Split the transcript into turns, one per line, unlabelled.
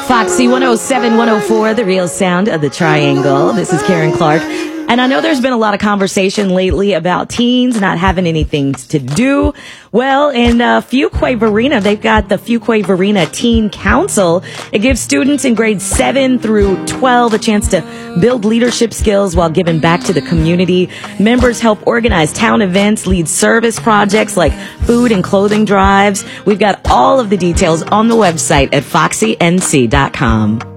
Foxy 107, 104, the real sound of the triangle. This is Karen Clark. And I know there's been a lot of conversation lately about teens not having anything to do. Well, in Fuquay Varina, they've got the Fuquay Varina Teen Council. It gives students in grades 7 through 12 a chance to build leadership skills while giving back to the community. Members help organize town events, lead service projects like food and clothing drives. We've got all of the details on the website at foxync.com.